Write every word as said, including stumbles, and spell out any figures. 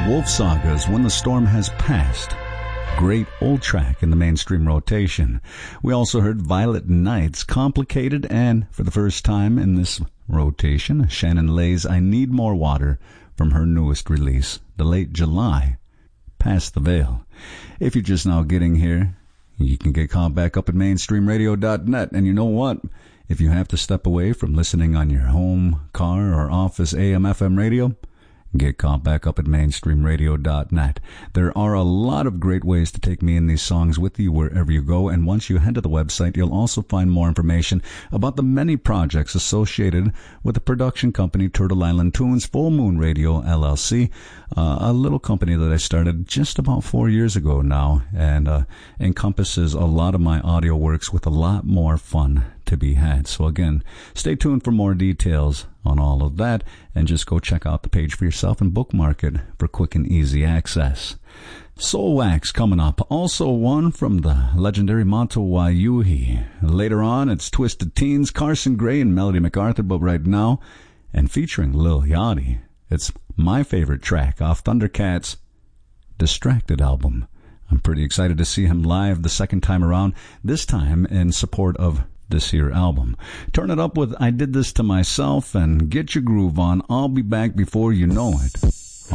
Wolf Saga's When the Storm Has Passed. Great old track in the mainstream rotation. We also heard Violet Knight's Complicated, and for the first time in this rotation, Shannon Lay's I Need More Water from her newest release, the late July, Past the Veil. If you're just now getting here, you can get caught back up at mainstream radio dot net, and you know what? If you have to step away from listening on your home, car, or office A M F M radio, get caught back up at mainstream radio dot net. There are a lot of great ways to take me and these songs with you wherever you go, and once you head to the website, you'll also find more information about the many projects associated with the production company Turtle Island Tunes Full Moon Radio, L L C, uh, a little company that I started just about four years ago now, and uh, encompasses a lot of my audio works with a lot more fun to be had. So again, stay tuned for more details on all of that, and just go check out the page for yourself and bookmark it for quick and easy access. Soul Wax coming up, also one from the legendary Monto Wayuhi. Later on, it's Twisted Teens, Carson Gray and Melody MacArthur, but right now, and featuring Lil Yachty, it's my favorite track off Thundercats' Distracted album. I'm pretty excited to see him live the second time around, this time in support of this here album. Turn it up with I Did This to Myself and get your groove on. I'll be back before you know it.